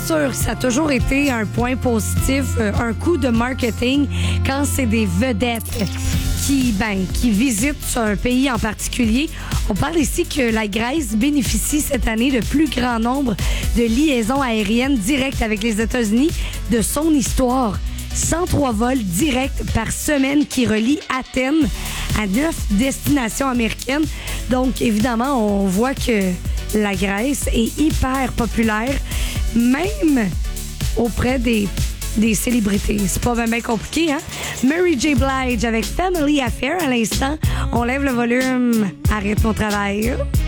sûr, ça a toujours été un point positif, un coup de marketing quand c'est des vedettes qui visitent un pays en particulier. On parle ici que la Grèce bénéficie cette année de plus grand nombre de liaisons aériennes directes avec les États-Unis de son histoire. 103 vols directs par semaine qui relient Athènes à 9 destinations américaines. Donc, évidemment, on voit que la Grèce est hyper populaire, même auprès des célébrités. C'est pas bien compliqué, hein? Mary J. Blige avec Family Affair à l'instant. On lève le volume. Arrête ton travail.